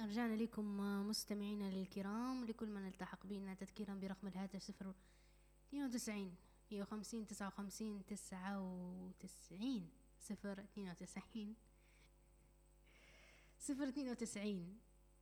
رجعنا لكم مستمعينا الكرام. لكل من التحق بنا تذكيرا برقم الهاتف 092 150 59 99 092 092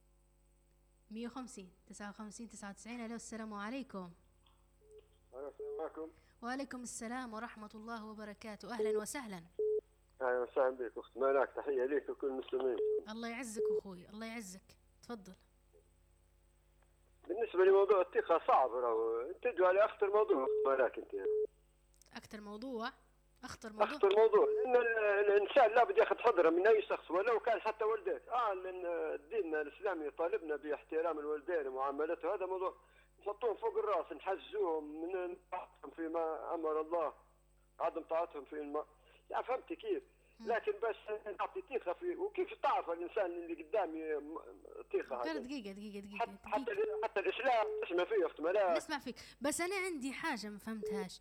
150 59 99. ألو السلام عليكم. السلام عليكم. وعليكم السلام ورحمة الله وبركاته. أهلا وسهلا. أهلا وسهلا بك أخت ملاك، تحية ليك وكل المسلمين. الله يعزك أخوي، الله يعزك، تفضل. بالنسبة لموضوع الثقة صعب، أنت تدعو على أخطر موضوع أخت ملاك. أنت أخطر موضوع لأن الإنسان لابد ياخذ حذره من أي شخص ولو كان حتى والديك. لأن الدين الإسلامي يطالبنا باحترام الوالدين ومعاملته. هذا موضوع نحطوهم فوق الراس، نحجزوهم من طاعتهم فيما أمر الله، عدم طاعتهم فيما يعني فهمت كيف. لكن بس نعطي ثقة في، وكيف تعرف الإنسان اللي قدامي ثقة؟ هذا دقيقة حتى الإسلام تسمع فيه أخت ملاك. نسمع فيك، بس أنا عندي حاجة ما فهمتهاش.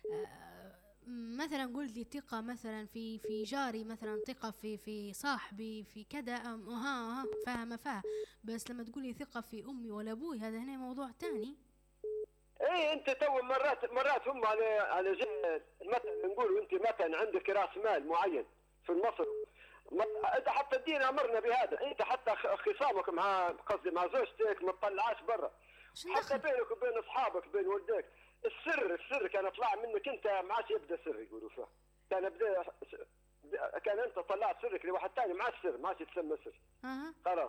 مثلا قلت لي ثقة مثلا في جاري، مثلا ثقة في صاحبي، في كذا. فاهمة. بس لما تقولي ثقة في أمي ولا أبوي، هذا هنا موضوع تاني. ايه انت تو مرات هم على زي مثلا نقول انت مثلا عندك راس مال معين في مصر، انت حتى الدين امرنا بهذا. انت حتى خصامك مع زوجتك ما تطلعاش برا، حتى بينك وبين اصحابك بين ولدك. السر كان يطلع منك انت، ما عادش يبدا سر يقولوا فيه. كان انت طلعت سرك لواحد ثاني، ما عادش سر، ما عادش يتسمى سر. خلاص.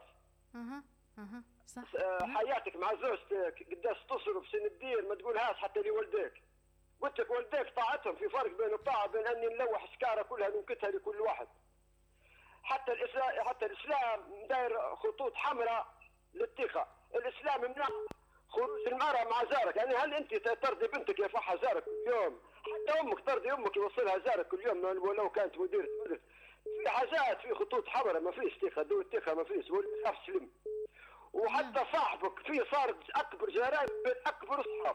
صح. حياتك مع زوجتك قداش تصرف سن الدير ما تقولهاش حتى لولدك. قلت لك ولدك طاعتهم، في فرق بين الطاعه بين اني نلوح سكاره كلها ننكتها لكل واحد. حتى الاسلام داير خطوط حمراء للثقه. الاسلام يمنع خروج المراه مع جارك. يعني هل انت ترضي بنتك يفحها جارك كل يوم؟ حتى امك ترضي امك يوصلها جارك كل يوم ولو كانت مديرة مدرسة؟ في حاجات، في خطوط حمراء ما فيش ثقه. دو الثقه ما فيش، والمساف سلم. وحتى صاحبك في صار اكبر جرائم بين اكبر اصحاب.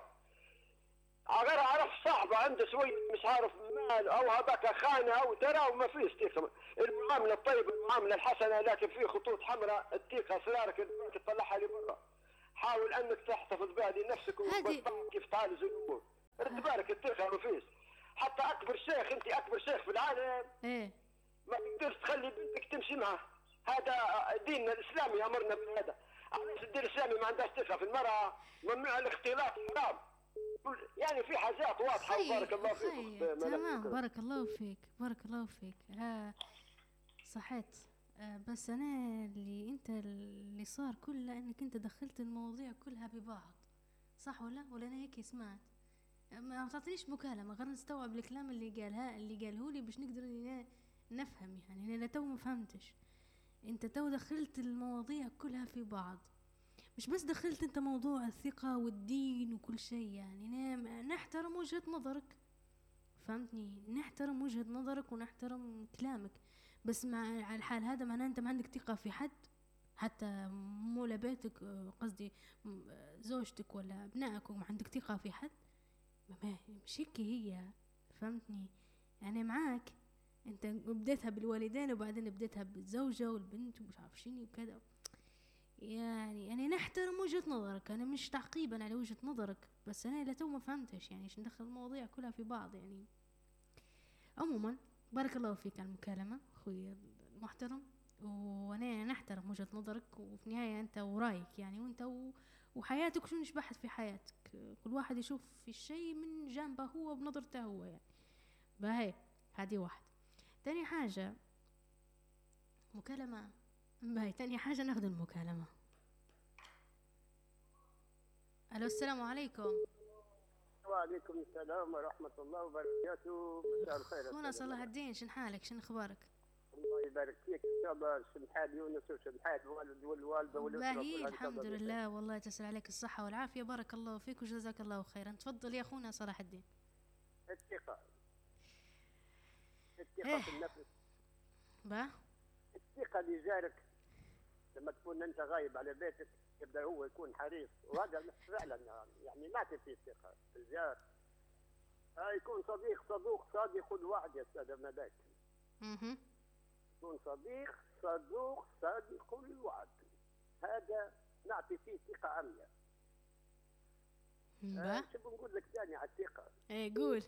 غير عرف صاحبه عنده شويه مش عارف مال او هذاك خانه او ترى، وما فيش ثقه. المعامله الطيبه المعامله الحسنه، لكن في خطوط حمراء. الثقه اسرارك تطلعها لبرا. حاول انك تحتفظ بها لنفسك كيف تعالج الامور. رد بالك الثقه ما فيش. حتى اكبر شيخ، انت اكبر شيخ في العالم ما تقدرش تخلي بنتك تمشي معه. هذا ديننا الاسلامي امرنا بهذا. علاش الدين الاسلامي ما عندهاش ثقه في المراه؟ ممنوع الاختلاط، حرام. يعني في حاجات واضحه. بارك الله فيك. تمام، بارك الله فيك. صحيت. بس انا اللي صار كله انك انت دخلت المواضيع كلها ببعض، صح ولا انا هيك سمعت؟ ما تعطينيش مكالمه غير نستوعب الكلام اللي قاله لي باش نقدر نفهم. يعني انا تو ما فهمتش. انت تو دخلت المواضيع كلها في بعض، مش بس دخلت انت موضوع الثقة والدين وكل شيء. يعني نحترم وجهة نظرك، فهمتني؟ نحترم وجهة نظرك ونحترم كلامك، بس على الحال هذا معناه انت ما عندك ثقة في حد، حتى مو بيتك، قصدي زوجتك ولا ابنائك، وما عندك ثقة في حد. مش هيك هي، فهمتني؟ يعني معاك انت بديتها بالوالدين وبعدين بديتها بالزوجة والبنت ومش عارف شنو وكذا. يعني نحترم وجهة نظرك، انا مش تعقيبا على وجهة نظرك، بس انا لتو ما فهمتش يعني ايش ندخل المواضيع كلها في بعض. يعني عموما بارك الله فيك على المكالمة اخوي المحترم، وانا نحترم وجهة نظرك، وفي النهاية انت ورايك يعني، وانت وحياتك شو نشبحت في حياتك. كل واحد يشوف في الشيء من جانبه هو بنظرته هو. يعني باهي، هذه واحد. تاني حاجة مكالمة. باهي، تاني حاجة ناخذ المكالمة. الو السلام عليكم. وعليكم السلام ورحمة الله وبركاته. مساء الخير اخونا صلاح الدين، شن حالك؟ شن اخبارك؟ الله يبارك فيك. ان شاء الله شن حال يونس وشن حال الوالد والوالدة والأسرة باهي الحمد لله، والله تسأل عليك الصحة والعافية. بارك الله فيك وجزاك الله خيرا. تفضل يا اخونا صلاح الدين. الثقة في النفس. الثقة لجارك لما تكون انت غايب على بيتك يبدا هو يكون حريص، وهذا فعلا يعني ما في ثقة في الجار. يكون صدوق صادق الوعد يا استاذ ملاك. يكون صديق صدوق صادق الوعد. هذا نعطي فيه ثقة عامية. شو بنقول لك ثاني على الثقة؟ ايه قول.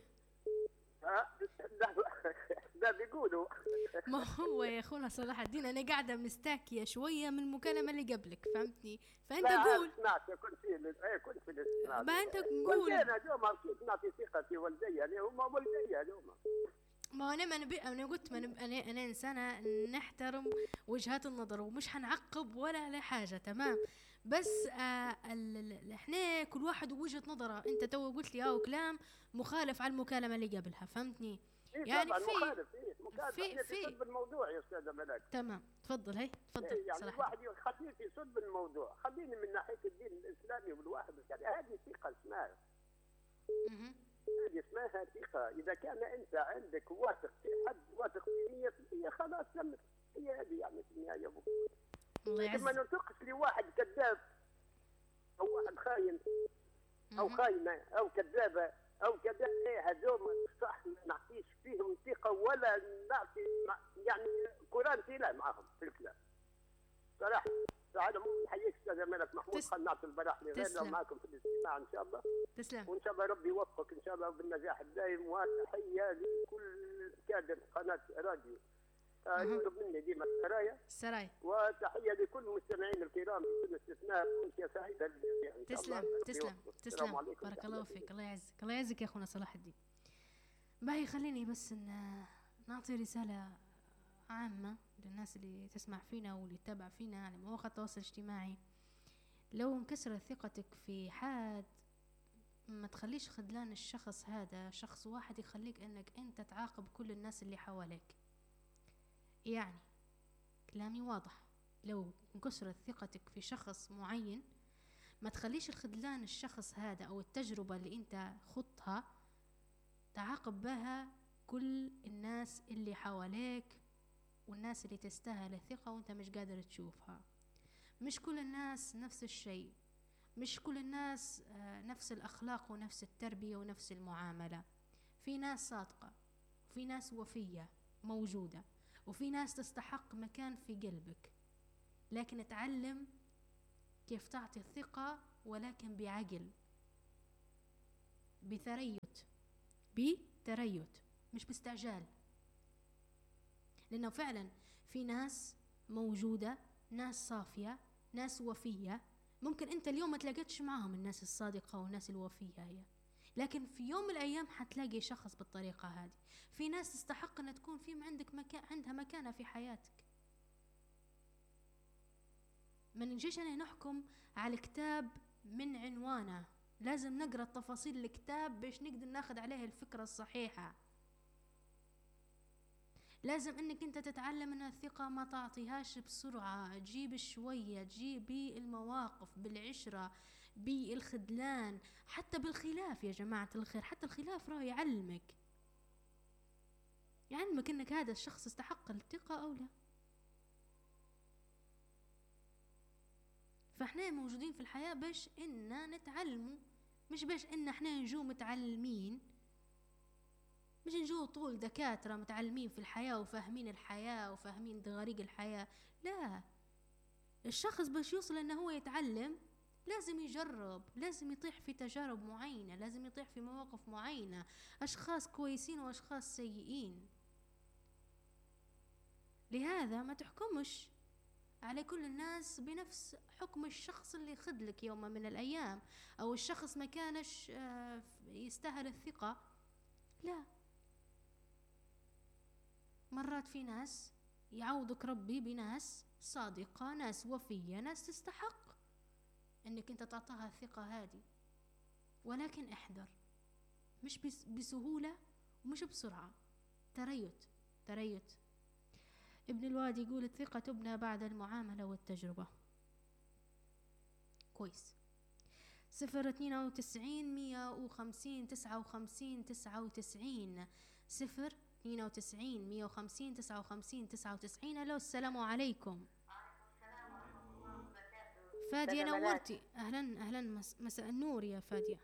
لا بيقولوا. ما هو يا اخونا صلاح الدين انا قاعده مستاكيه شويه من المكالمه اللي قبلك، فهمتني؟ فانت قول. سمعت كنت في الاستماع. ما انت قول. انا اليوم كيف نعطي ثقة في والدي، يعني هم والدي اليوم. ما انا قلت انا انسانه نحترم وجهات النظر ومش حنعقب ولا لا حاجه، تمام؟ بس احنا كل واحد وجهه نظره. انت تو قلت لي كلام مخالف على المكالمه اللي قبلها، فهمتني؟ يعني في صلب الموضوع يا استاذه ملاك. تمام، تفضل. هي تفضل. يعني الواحد يخليه في صلب الموضوع، خليني من ناحيه الدين الاسلامي والواحد يعني هذه ثقه اسمها. هذه اسمها ثقه. اذا كان انت عندك واثق في حد، واثق في 100%، خلاص تمت. هي هذه يعني في النهايه. لما ننتقص لواحد كذاب او واحد خاين او خاينه او كذابه او كذا، هذوما صح ما نعطيش فيهم ثقه ولا نعطي يعني قران ثقيله معاهم في الكلام صراحه. تعالوا نحييك استاذ ملك محمود. خلينا نعطي البراح لغيرنا ومعكم في الاستماع ان شاء الله. تسلم. وان شاء الله ربي يوفقك ان شاء الله بالنجاح الدائم. وتحيه لكل كادر قناه راديو يطلب مني ديما السرايا. وتحيه لكل المستمعين الكرام بدون استثناء. وانت سعيده للجميع ان شاء الله. تسلم. بارك الله فيك. الله يعزك. الله يعزك يا اخونا صلاح الدين. باهي خليني بس نعطي رساله عامه للناس اللي تسمع فينا واللي تتابع فينا على مواقع التواصل الاجتماعي. لو انكسرت ثقتك في حد، ما تخليش خذلان الشخص هذا شخص واحد يخليك انك انت تعاقب كل الناس اللي حواليك. يعني كلامي واضح، لو انكسرت ثقتك في شخص معين ما تخليش الخذلان الشخص هذا او التجربة اللي انت خضتها تعاقب بها كل الناس اللي حواليك والناس اللي تستاهل الثقة وانت مش قادر تشوفها. مش كل الناس نفس الشيء، مش كل الناس نفس الأخلاق ونفس التربية ونفس المعاملة. في ناس صادقة وفي ناس وفية موجودة، وفي ناس تستحق مكان في قلبك. لكن اتعلم كيف تعطي الثقة، ولكن بعقل، بتريث مش باستعجال. لأنه فعلا في ناس موجودة، ناس صافية، ناس وفية. ممكن انت اليوم ما تلاقيتش معهم الناس الصادقة والناس الوفية هي، لكن في يوم من الأيام حتلاقي شخص بالطريقة هذه. في ناس تستحق أن تكون في عندك عندها مكانة في حياتك. ما نجيش أنا نحكم على الكتاب من عنوانه، لازم نقرأ التفاصيل الكتاب باش نقدر ناخد عليه الفكرة الصحيحة. لازم انك انت تتعلم ان الثقة ما تعطيهاش بسرعة، تجيب شوية، تجيب بالمواقف، بالعشرة، بالخذلان، حتى بالخلاف. يا جماعة الخير حتى الخلاف راه يعلمك انك هذا الشخص يستحق الثقة او لا. فاحنا موجودين في الحياة باش اننا نتعلموا، مش باش ان احنا نجو متعلمين، مش نجو طول دكاترة متعلمين في الحياة وفاهمين الحياة وفاهمين دغاريق الحياة. لا، الشخص باش يوصل انه هو يتعلم لازم يجرب، لازم يطيح في تجارب معينة، لازم يطيح في مواقف معينة، اشخاص كويسين واشخاص سيئين. لهذا ما تحكمش على كل الناس بنفس حكم الشخص اللي خذلك يوم من الأيام، أو الشخص ما كانش يستاهل الثقة. لا، مرات في ناس يعوضك ربي بناس صادقة، ناس وفية، ناس تستحق انك انت تعطيها الثقة هذه. ولكن احذر، مش بسهولة ومش بسرعة. تريث. ابن الوادي يقول الثقة تبنى بعد المعاملة والتجربة. كويس. 092 150 59 99 092 150 59 99. الو، السلام عليكم. فادية نورتي. اهلا مساء النور يا فادية.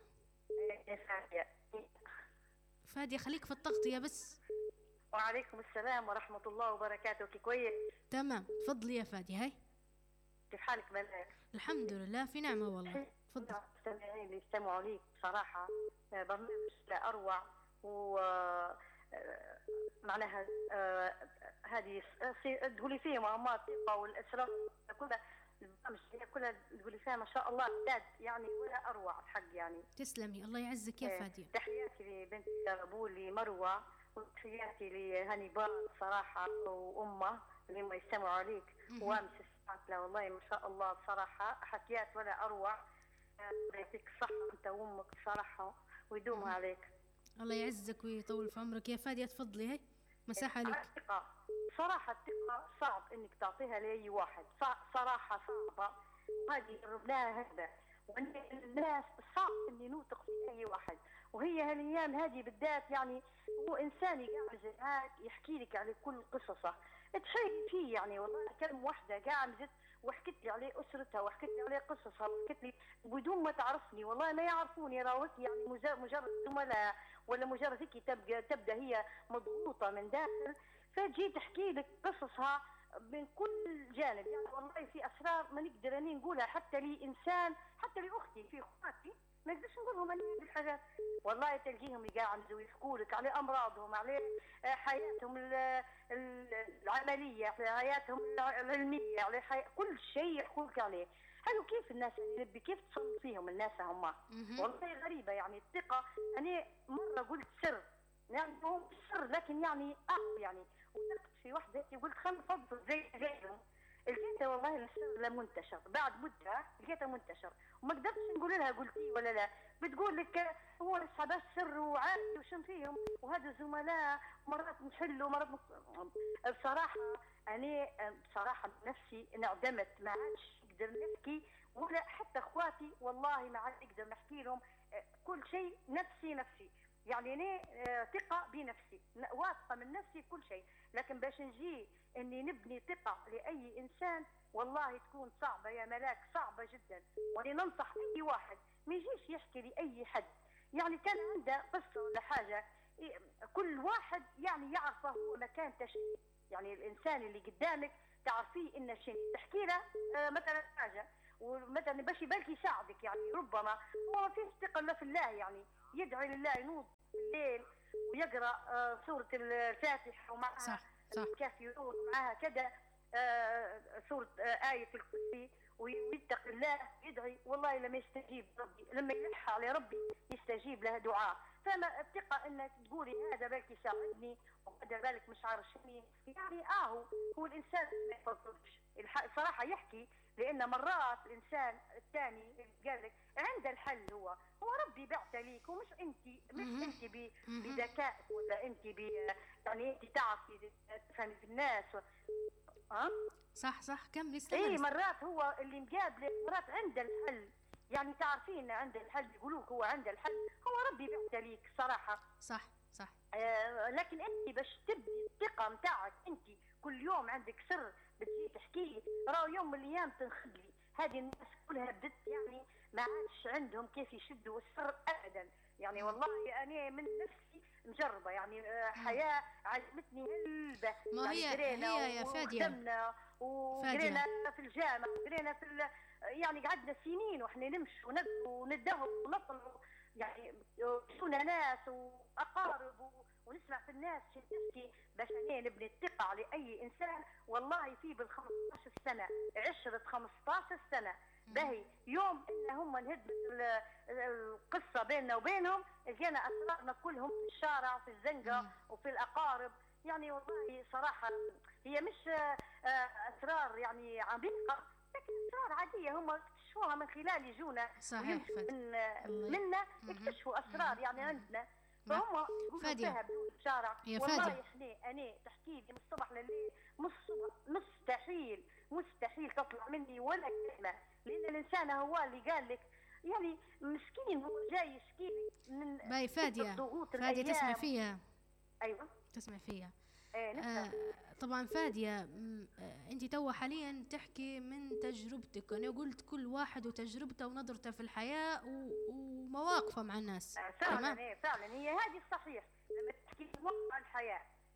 فادية خليك في التغطية بس. وعليكم السلام ورحمة الله وبركاته. كويس؟ تمام، تفضلي يا فادية. هاي كيف حالك ملاك؟ الحمد لله في نعمة والله. تفضل. المستمعين اللي يستمعوا ليك صراحة برنامج لا أروع، و معناها هذه تقولي فيه مهمات الثقة والإسراء كلها، البرامج هي كلها تقولي فيها ما شاء الله أعداد يعني ولا أروع الحق يعني. تسلمي، الله يعزك يا فادية. تحياتي لبنت أبولي مروة، وتحياتي لهاني بار صراحة وأمه اللي ما يستمعوا عليك، وامس سمعت له والله ما شاء الله صراحة حكيات ولا أروع. يعطيك الصحة أنت وأمك صراحة ويدومها عليك. الله يعزك ويطول في عمرك يا فادية. تفضلي هي مساحة لك. الثقة صراحة، الثقة صعب إنك تعطيها لأي واحد، صراحة صعبة، وهذه جربناها هذا، وأن الناس صعب إني نوثق في أي واحد. وهي هالأيام هذه بالذات يعني هو إنسان قاعد هاك يحكي لك على كل قصصه، تحكي فيه يعني والله كلمة واحدة قاعد وحكت لي عليه أسرتها وحكت لي عليه قصصها وحكت لي بدون ما تعرفني، والله ما يعرفوني، راوت يعني مجرد زملاء ولا مجرد هيك تبدا هي مضغوطة من داخل، فجي تحكي لك قصصها من كل جانب. يعني والله في أسرار ما نقدر أني نقولها حتى لإنسان، حتى لأختي، في أخواتي ما نقدرش نقول لهم أنا هذه الحاجات، والله تلقيهم يقعدوا ويحكوا لك على أمراضهم، على حياتهم العملية، على حياتهم العلمية، على كل شيء يحكوا لك عليه. حلو كيف الناس اللي كيف تصنف فيهم الناس هم، والله غريبة يعني الثقة. أنا مرة قلت سر، يعني هو سر لكن يعني يعني وثقت في وحدة قلت خلنا نفضل زي غيرهم، لقيته والله السر منتشر بعد مدة، لقيته منتشر وما قدرتش نقول لها قلتي ولا لا، بتقول لك هو اصحاب السر وعادي وشن فيهم وهذا زملاء مرات نحلوا مرات بصراحة أنا بصراحة نفسي انعدمت، ما عادش نقدر نحكي ولا حتى اخواتي والله ما عاد نقدر نحكي لهم، كل شيء نفسي يعني أنا ثقة بنفسي، واثقة من نفسي كل شيء، لكن باش نجي اني نبني ثقة لأي إنسان والله تكون صعبة يا ملاك، صعبة جدا. وأنا ننصح أي واحد ما يجيش يحكي لأي حد، يعني كان عنده قصة ولا حاجة كل واحد يعني يعرفه هو مكان تشكيل، يعني الإنسان اللي قدامك تعرفيه إن شيء تحكي له مثلا حاجة ومثلا باش يبالك يساعدك، يعني ربما هو ما فيش ثقة إلا في الله، يعني يدعي لله ينوض الليل ويقرأ سورة الفاتحة ومعها الكافرون معها كذا سورة آية الكرسي ويتقي الله يدعي، والله لما يستجيب ربي، لما يلح على ربي يستجيب له دعاء. فما الثقة انك تقولي هذا بالك يساعدني وهذا بالك مش عارفني، يعني هو الانسان ما يفضلش صراحة يحكي، لان مرات الانسان الثاني اللي قال لك عنده الحل، هو ربي بعت ليك ومش انت، مش انت بذكائك ولا انت يعني انت تعرفي تفهمي في الناس صح كم اي مرات هو اللي مقابله مرات عنده الحل، يعني تعرفين عنده الحل، يقولوك هو عنده الحل، هو ربي بعت ليك صراحه. صح لكن انت باش تبني الثقه نتاعك انت كل يوم عندك سر بتجي تحكيه، راهو يوم من الايام تنخلي هذه الناس كلها بدت يعني ما عادش عندهم كيف يشدوا السر ابدا، يعني والله انا من نفسي مجربه يعني حياه علمتني هلبة، ما يعني هي يا فادية وقرينا في الجامعه، قرينا في يعني قعدنا سنين واحنا نمشي وندهر ونطلع، يعني شونا ناس واقارب ونسمع في الناس شو تحكي باش نبني الثقه على اي انسان. والله في بال 15 سنه عشره 15 سنه باهي يوم ان هم نهدمت القصه بيننا وبينهم، لقينا اسرارنا كلهم في الشارع وفي الزنقه وفي الاقارب، يعني والله صراحه هي مش اسرار يعني عميقه، لكن اسرار عاديه هم اكتشفوها من خلال يجونا صحيح منا يكتشفوا اسرار يعني عندنا، فهم يقولوا فيها بدون الشارع. والله انا تحكي لي من الصبح لليل مستحيل تطلع مني ولا كلمه، لان الانسان هو اللي قال لك، يعني مسكين هو جاي يشكي لي من باي فادية تسمع فيها. ايوه تسمع فيها. طبعا فادية انت توا حاليا تحكي من تجربتك، انا قلت كل واحد وتجربته ونظرته في الحياة ومواقفه مع الناس. فعلا هي هذه الصحيح، لما تحكي واقع الحياة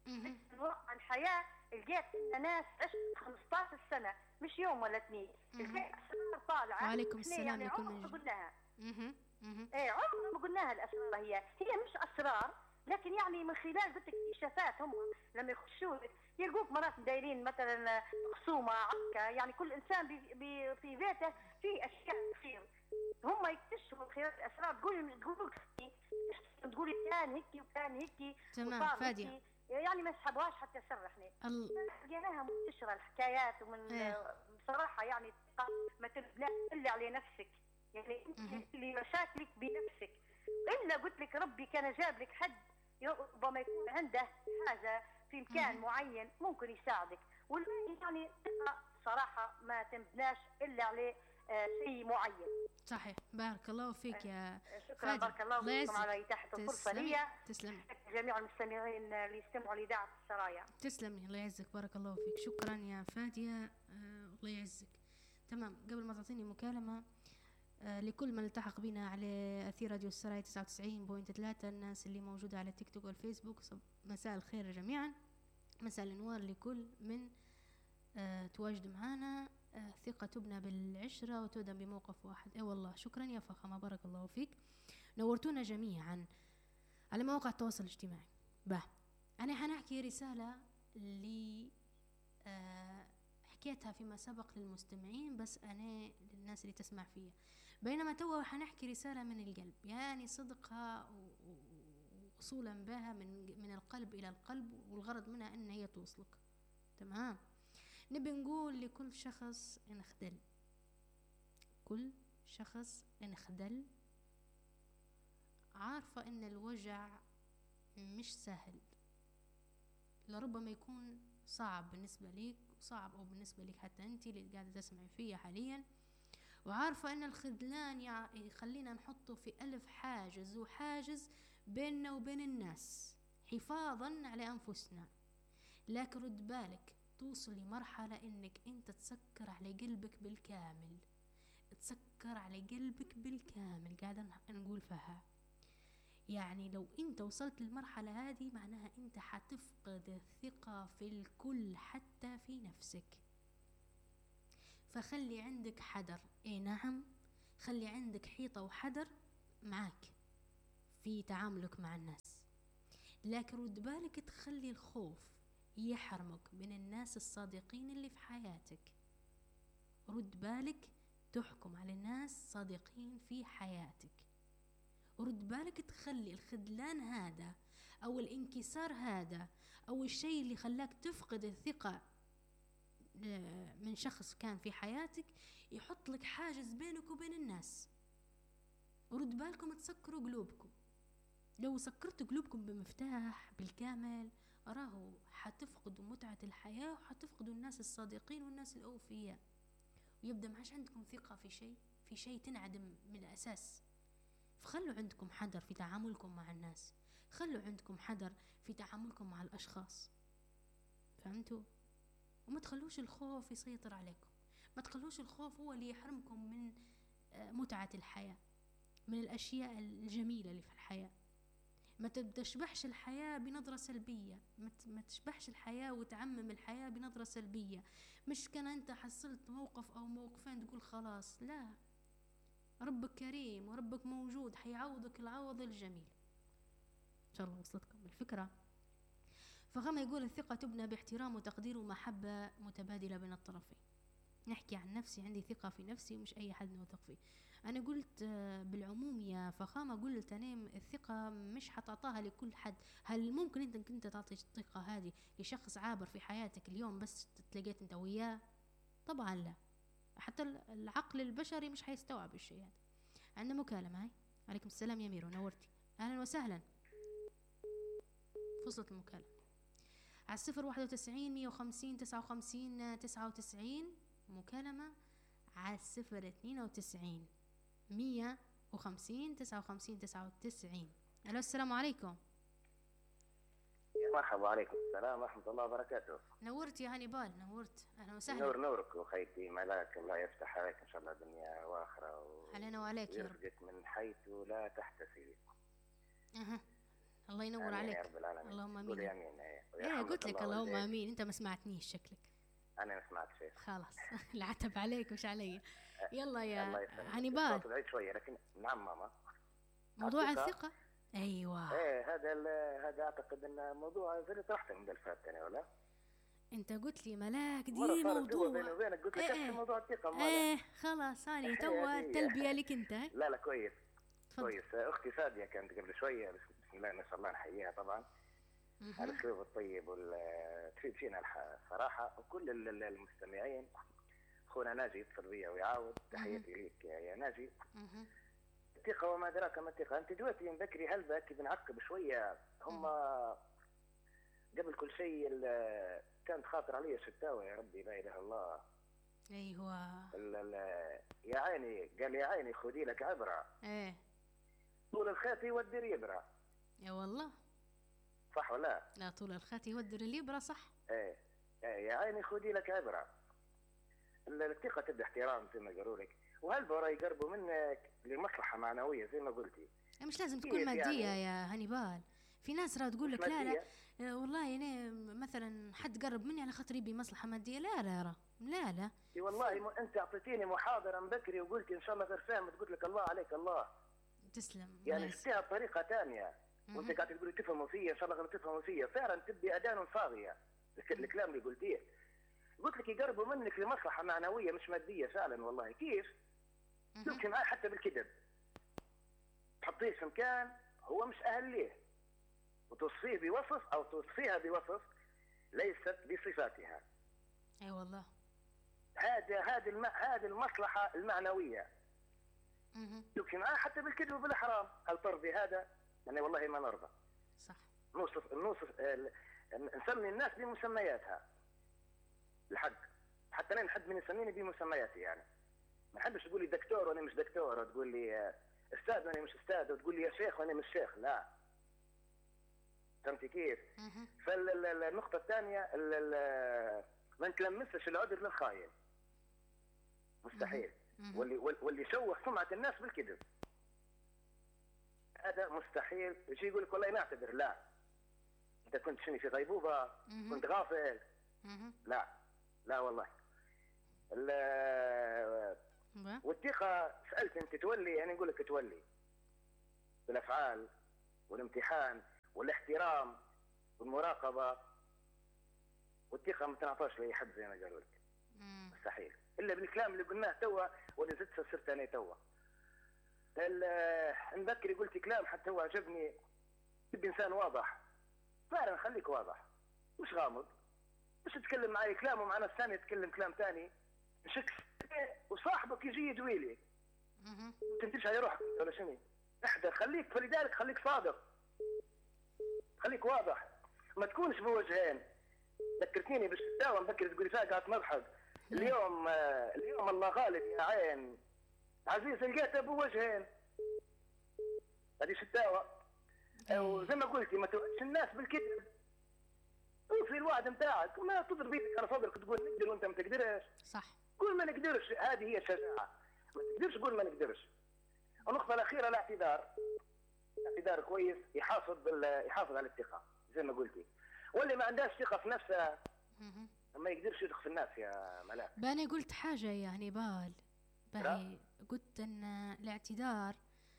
من واقع الحياه لقيت ان ناس عشت 15 سنه مش يوم ولا اثنين، لقيت اسرار طالعه. وعليكم السلام يعني لكل عمرنا من قلناها. ايه عمرنا ما قلناها الاسرار، هي مش اسرار، لكن يعني من خلال قلت لك اكتشافات هم لما يخشوا يلقوك مرات دايرين مثلا خصومه عركه، يعني كل انسان في بيته في اشياء كثير، هم يكتشفوا من خلال الاسرار. تقول تقولي كان هيك وكان هيك. تمام فادية. يعني ما يسحبوهاش حتى يسرحني. لقيناها منتشره الحكايات، ومن بصراحه يعني ما تبناش الا على نفسك، يعني انت اللي مشاكلك بنفسك. الا قلت لك ربي كان جاب لك حد ربما يكون عنده حاجه في مكان معين ممكن يساعدك، والباقي يعني صراحه ما تبناش الا على شيء معين. صحيح. بارك الله فيك يا شكرا فادي. بارك الله فيكم على إتاحة الفرصة لي. تسلمي. جميع المستمعين اللي يستمعوا لإذاعة السرايا. تسلمي الله يعزك. بارك الله فيك. شكرا يا فادية. الله يعزك. تمام. قبل ما تعطيني مكالمة لكل من التحق بنا على أثير راديو السرايا 99.3، الناس اللي موجودة على تيك توك والفيسبوك، مساء الخير جميعا، مساء الأنوار لكل من تواجد معنا. ثقة تبنى بالعشرة وتهدم بموقف واحد. والله شكرا يا فخامة. بارك الله فيك. نورتونا جميعا على مواقع التواصل الاجتماعي. أنا حنحكي رسالة اللي حكيتها فيما سبق للمستمعين، بس أنا للناس اللي تسمع فيها، بينما توا حنحكي رسالة من القلب، يعني صدقها وصولا بها من القلب إلى القلب، والغرض منها أن هي توصلك. تمام. نبي نقول لكل شخص انخدل، كل شخص انخدل، عارفة ان الوجع مش سهل، لربما يكون صعب بالنسبة ليك، وصعب او بالنسبة لك حتى انت اللي قاعدة تسمعي فيها حاليا، وعارفة ان الخذلان يخلينا نحطه في 1000 حاجز وحاجز بيننا وبين الناس حفاظا على انفسنا. لكن رد بالك، توصل لمرحلة انك انت تسكر على قلبك بالكامل، تسكر على قلبك بالكامل. قاعدة نقول فيها، يعني لو انت وصلت للمرحلة هذه معناها انت حتفقد الثقة في الكل حتى في نفسك. فخلي عندك حذر. نعم، خلي عندك حيطة وحذر معك في تعاملك مع الناس. لكن رد بالك تخلي الخوف يحرمك من الناس الصادقين اللي في حياتك. رد بالك تحكم على الناس صادقين في حياتك. ورد بالك تخلي الخذلان هذا أو الانكسار هذا أو الشيء اللي خلاك تفقد الثقة من شخص كان في حياتك يحط لك حاجز بينك وبين الناس. ورد بالكم تسكروا قلوبكم. لو سكرتوا قلوبكم بمفتاح بالكامل راهو حتفقدوا متعة الحياة، وحتفقدوا الناس الصادقين والناس الأوفياء، ويبدأ معاش عندكم ثقة في شيء تنعدم من الأساس. فخلوا عندكم حذر في تعاملكم مع الناس، خلوا عندكم حذر في تعاملكم مع الأشخاص. فهمتوا؟ وما تخلوش الخوف يسيطر عليكم، ما تخلوش الخوف هو اللي يحرمكم من متعة الحياة، من الأشياء الجميلة اللي في الحياة. ما تشبحش الحياة بنظرة سلبية، ما تشبحش الحياة وتعمم الحياة بنظرة سلبية. مش كان أنت حصلت موقف أو موقفين تقول خلاص، لا، ربك كريم وربك موجود حيعوضك العوض الجميل. إن شاء الله وصلتكم الفكرة. فغما يقول الثقة تبنى باحترام وتقدير ومحبة متبادلة بين الطرفين. نحكي عن نفسي، عندي ثقة في نفسي ومش أي حد نوثق فيه. أنا قلت بالعموم يا فخامة، قلت أنا الثقة مش حتعطاها لكل حد. هل ممكن أنت تعطي الثقة هذه لشخص عابر في حياتك اليوم بس تلاقيت أنت وياه؟ طبعا لا، حتى العقل البشري مش حيستوعب الشيء هذا. عندنا مكالمة. هاي. عليكم السلام يا ميرو، نورتي. أهلا وسهلا. فصلت المكالمة على 091 150 59 99. مكالمة على 092 150 59 99. ألو السلام عليكم. مرحبا. عليكم السلام ورحمة الله وبركاته. نورت يا هانيبال، نورت. أهلا وسهلا. نورك وخيتي ملاك، الله يفتح عليك إن شاء الله دنيا وآخرة علينا وعليك يا رب. ويرزقك من حيث لا تحتسب. الله ينور آمين عليك. يا رب العالمين. اللهم امين. قولي امين. قلت لك اللهم امين، انت ما سمعتنيش شكلك. انا ما سمعت شيء. خلاص. العتب عليك مش علي. يلا يا الله هانيبال. الصوت بعيد شويه لكن نعم ماما. موضوع الثقة. ايوه. ايه هذا اعتقد انه موضوع زي اللي طرحته من الفات انا ولا؟ انت قلت لي ملاك دي موضوع بيني موضوع. وبينك قلت لك إيه. موضوع الثقه. خلاص هاني توا التلبية لك انت. لا كويس. تفضل. كويس. اختي فاديه كانت قبل شويه، بسم الله ما شاء الله نحييها طبعا على الاسلوب الطيب تفيد فينا الصراحه، وكل المستمعين. اخونا ناجي يتصل بيا ويعاود، تحياتي ليك يا ناجي. الثقه وما ادراك ما الثقه. انت دلوقتي بكري هلبك بنعقب شويه. هم قبل كل شيء كانت خاطر علي شتاوى يا ربي لا اله الا الله. ايوه. يا عيني قال يا عيني خذي لك عبره. ايه. طول الخيط يودر يبرى. يا والله. صح ولا؟ لا طول الخيط يودر اليبرة صح. ايه يا عيني خذي لك عبره. الثقه تبدا احترام زي ما قالوا لك، وهالبرا يقربوا منك لمصلحه معنويه زي ما قلتي. مش لازم تكون مادية يعني. يا هانيبال في ناس راه تقول لك لا والله انا مثلا حد قرب مني على خاطر يبي مصلحه ماديه. لا والله انت اعطيتيني محاضره من بكري وقلتي ان شاء الله غير فهمت، قلت لك الله عليك الله. تسلم. يعني شفتيها بطريقه ثانيه وانت قاعد تقولي تفهموا فيا ان شاء الله غير تفهموا فيا. فعلا تبدي اذان صاغيه الكلام اللي قلتيه. قلت لك يقربوا منك لمصلحه معنويه مش ماديه فعلا. والله كيف؟ تمشي معاه حتى بالكذب، تحطيه في مكان هو مش اهل ليه، وتصفيه بوصف او توصفيها بوصف ليست بصفاتها. اي والله. هذه المصلحه المعنويه. تمشي معاه حتى بالكذب وبالاحرام. هل ترضي هذا؟ يعني والله ما نرضى. صح. نوصف نسمي الناس بمسمياتها. الحق حتى انا نحب من يسميني بمسمياتي. يعني ما نحبش تقول لي دكتور وانا مش دكتور، وتقول لي استاذ وانا مش استاذ، وتقول لي يا شيخ وانا مش شيخ. لا فهمتي كيف؟ فالنقطه الثانيه ما نتلمسش العذر للخاين مستحيل. واللي يشوه سمعه الناس بالكذب هذا مستحيل. يجي يقول لك والله نعتذر. لا انت كنت شنو في غيبوبه؟ كنت غافل؟ لا والله. والثقه سالت انت تولي، يعني نقول لك تولي بالافعال والامتحان والاحترام والمراقبه. والثقه ما تنعطاش لاي حد زي ما قالوا لك. مستحيل الا بالكلام اللي قلناه توا واللي زدت صرت انا توا. نذكري قلت كلام حتى هو عجبني. تبي انسان واضح فعلا، خليك واضح مش غامض. مش تتكلم معي كلام ومع ناس ثانيه تتكلم كلام ثاني شك، وصاحبك يجي يدويلي تمشي على روحك ولا شنو؟ احذر خليك. فلذلك خليك صادق، خليك واضح، ما تكونش بوجهين. ذكرتيني بالشتاوى مذكر تقولي فيها قاعد نضحك. اليوم الله غالب يا عين عزيز لقيته بوجهين. هذه شتاوى. وزي ما قلتي ما توعدش الناس بالكذب. في الوعد نتاعك ما تضرب بيدك على صدرك تقول نقدر وانت ما تقدرش. صح. قول ما نقدرش، هذه هي الشجاعه. ما تقدرش قول ما نقدرش. النقطه الاخيره الاعتذار كويس يحافظ على الثقه زي ما قلتي. واللي ما عندهاش ثقه في نفسها ما يقدرش يدخل في الناس يا ملاك. باني قلت حاجه يا هانيبال باهي، قلت ان الاعتذار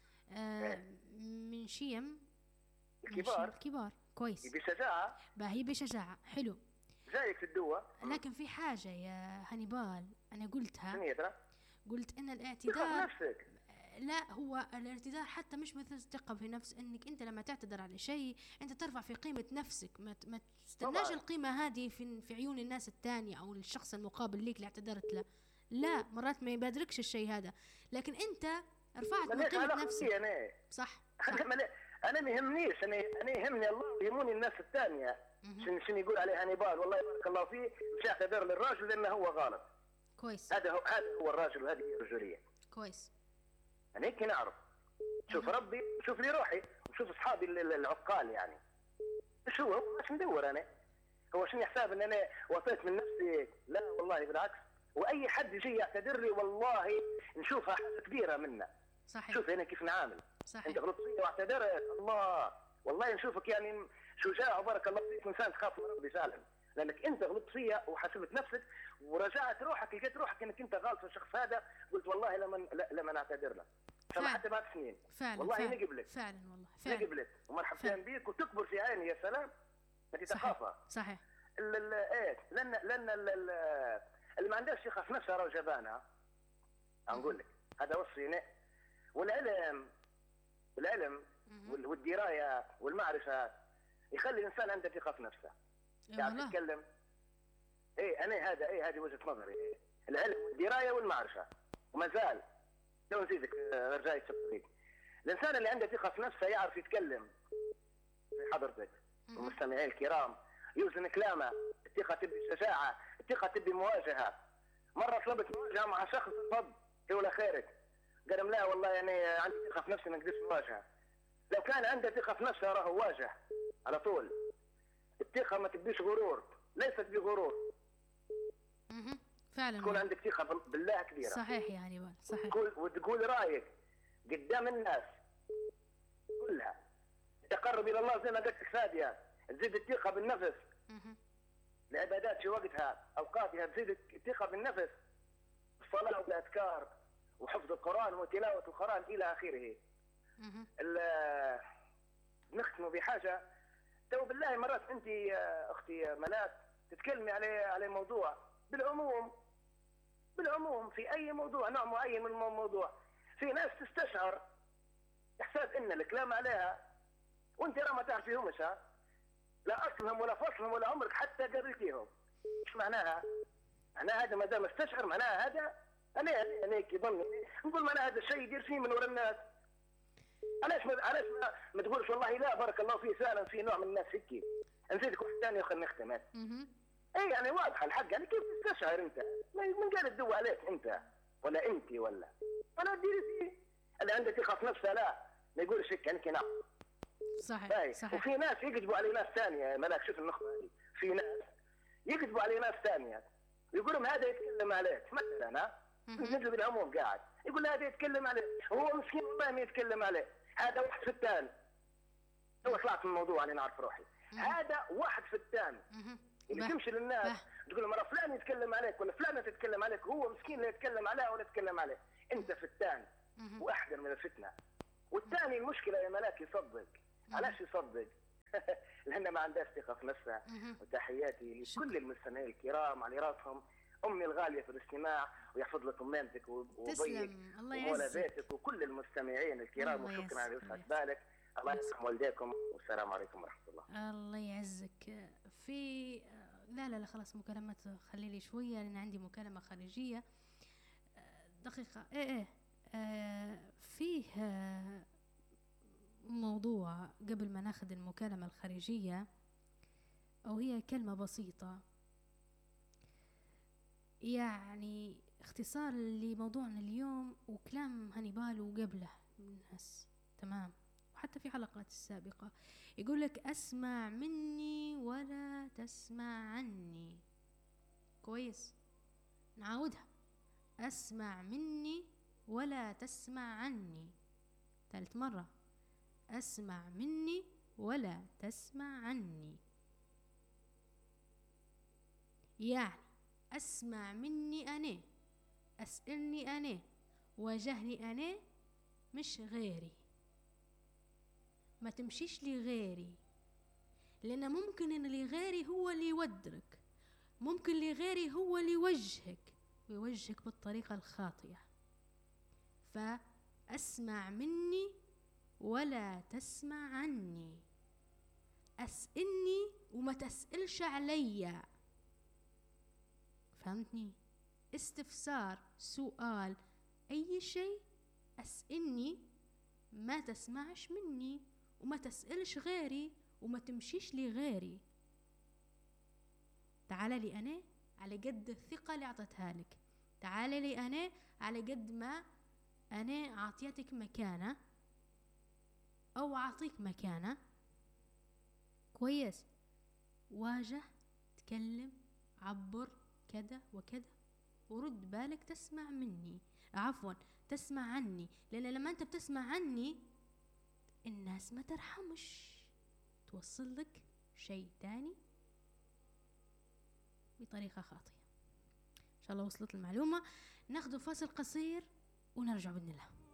من شيم الكبار كويس. بشجاعه باهي بشجاعه حلو زيك في الدواء. لكن في حاجه يا هانيبال انا قلتها. قلت ان الاعتذار ثقة بنفسك. لا هو الاعتذار حتى مش مثل الثقة في نفس، انك انت لما تعتذر على شيء انت ترفع في قيمة نفسك، ما تستناش القيمة هذه في عيون الناس الثانية او الشخص المقابل ليك اللي اعتذرت له. لا مرات ما يبادركش الشيء هذا، لكن انت رفعت من قيمة نفسك. صح. انا ما يهمنيش، انا يهمني الله ويهموني الناس الثانية. شنو يقول عليه هانيبال والله يبارك الله فيه مش اعتذر للراجل لانه هو غلط. كويس. هذا هو الراجل وهذه هي الرجولية. كويس. أنا هيك نعرف. شوف ربي وشوف لي روحي وشوف أصحابي العقال. يعني إيش هو مش ندور أنا. هو شنو حساب إن أنا وطيت من نفسي؟ لا والله بالعكس. وأي حد يجي يعتذر لي والله نشوفها حاجة كبيرة منه. صحيح. شوف أنا كيف نعامل. صحيح. أنت غلطت فيا واعتذرت الله والله نشوفك يعني شجاع وبارك الله فيك، انسان تخاف من ربي فعلا، لانك انت غلطت فيا وحسبت نفسك ورجعت روحك، لقيت روحك انك انت غلط في الشخص هذا، قلت والله لما نعتذر له حتى بعد سنين فعلا والله فعلا نقبلك فعلا والله فعلا نقبلك ومرحبا بك وتكبر في عيني. يا سلام انت تخافها. صحيح ايه لان اللي ما عندهاش ثقه في نفسها راه جبانه. نقول لك هذا وصينا. والعلم والدرايه والمعرفه يخلي الانسان عنده ثقه في نفسه، يعرف يتكلم. انا هذه وجهه نظري. العلم والدرايه والمعرفه. وما زال لو نزيدك رجاء التفكير، الانسان اللي عنده ثقه في نفسه يعرف يتكلم في حضرتك والمستمعين الكرام، يوزن كلامه. الثقه تبي شجاعه، الثقه تبي مواجهه. مره طلبت مواجهه مع شخص صد ولا خيرك، قال لا والله يعني عندي ثقه في نفسي ما نقدرش نواجهه. لو كان عنده ثقه في نفسه راه واجه على طول. الثقه ما تبيش غرور، ليست بغرور. فعلا تكون عندك ثقه بالله كبيره. صحيح يعني صحيح. وتقول رايك قدام الناس كلها. تقرب الى الله زي ما قلت لك فاديه، تزيد الثقه بالنفس. العبادات في وقتها اوقاتها تزيد الثقه بالنفس. الصلاه والاذكار وحفظ القران وتلاوه القران الى اخره. نختم بحاجه. تو بالله مرات انت اختي ملاك تتكلمي على موضوع بالعموم في اي موضوع، نوع معين من الموضوع، في ناس تستشعر احساس ان الكلام عليها وانت راه ما تعرفيهمش، لا اصلهم ولا فصلهم ولا عمرك حتى قابلتيهم. ايش معناها؟ معناها هذا ما دام استشعر معناها هذا انا يظن نقول معناها هذا الشيء يدير فيه من ورا الناس. علاش ما تقولش والله لا بارك الله فيه فعلا في نوع من الناس هيك. نزيدك واحد ثاني وخلينا نختم. اي يعني واضحه الحق، يعني كيف تستشعر انت؟ من قال تدو عليك انت ولا انت ولا ديري فيه. اللي عنده ثقه في نفسه لا ما يقولش هيك يعني نعم. صحيح. وفي ناس يكذبوا على ناس ثانيه. ملاك شوف النقطه هذه، في ناس يكذبوا على ناس ثانيه يقول لهم هذا يتكلم عليك مثلا نجيب العموم قاعد يقول هذا يتكلم عليه، وهو مسكين والله ما يتكلم عليه. هذا واحد في الثاني. تو طلعت من الموضوع اللي نعرف روحي. هذا واحد في الثاني اللي تمشي للناس تقول لهم راه فلان يتكلم عليك ولا فلانه تتكلم عليك، هو مسكين لا يتكلم عليها ولا يتكلم عليه. انت في الثاني واحدا من الفتنه. والثاني المشكله يا ملاك يصدق. علاش يصدق؟ لأنه ما عندهاش ثقة في نفسها. وتحياتي لكل المستمعين الكرام على راسهم أمي الغالية في الاستماع، ويحفظ لك أمانتك وبيك ومولى بيتك وكل المستمعين الكرام. وشكرا على وسعة بالك. الله يسلم والديكم والسلام عليكم ورحمة الله. الله يعزك. في لا خلاص مكالمات خلي لي شوية لأن عندي مكالمة خارجية. دقيقة. فيه موضوع قبل ما ناخذ المكالمة الخارجية، أو هي كلمة بسيطة يعني اختصار لموضوعنا اليوم وكلام هانيبال وقبله من الناس. تمام. وحتى في حلقات السابقة يقول لك أسمع مني ولا تسمع عني. كويس، نعاودها. أسمع مني ولا تسمع عني. ثالث مرة. أسمع مني ولا تسمع عني. يعني أسمع مني أنا، أسألني أنا، واجهني أنا مش غيري. ما تمشيش لغيري، لأن ممكن إن اللي غيري هو اللي يودرك، ممكن اللي غيري هو اللي يوجهك ويوجهك بالطريقة الخاطئة. فأسمع مني ولا تسمع عني. أسألني وما تسألش عليا. فهمتني؟ استفسار، سؤال، أي شيء أسألني، ما تسمعش مني وما تسألش غيري وما تمشيش لغيري. تعال لي أنا على قد الثقة اللي أعطتها لك. تعال لي أنا على قد ما أنا عطيتك مكانة أو أعطيك مكانة. كويس. واجه، تكلم، عبر كذا وكذا، ورد بالك تسمع مني، عفوا تسمع عني. لأن لما أنت بتسمع عني الناس ما ترحمش. توصل لك شيء تاني بطريقة خاطئة. إن شاء الله وصلت المعلومة. ناخذ فاصل قصير ونرجع بإذن الله.